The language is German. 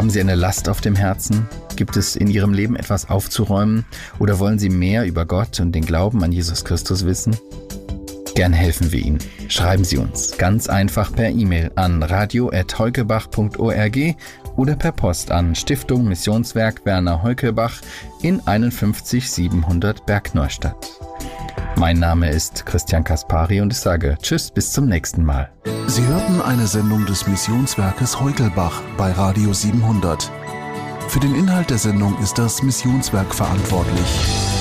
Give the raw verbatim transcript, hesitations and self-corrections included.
Haben Sie eine Last auf dem Herzen? Gibt es in Ihrem Leben etwas aufzuräumen? Oder wollen Sie mehr über Gott und den Glauben an Jesus Christus wissen? Gern helfen wir Ihnen. Schreiben Sie uns ganz einfach per E-Mail an radio at heukebach punkt org oder per Post an Stiftung Missionswerk Werner Heukelbach in einundfünfzig siebenhundert Bergneustadt. Mein Name ist Christian Kaspari und ich sage Tschüss, bis zum nächsten Mal. Sie hörten eine Sendung des Missionswerkes Heukelbach bei Radio siebenhundert. Für den Inhalt der Sendung ist das Missionswerk verantwortlich.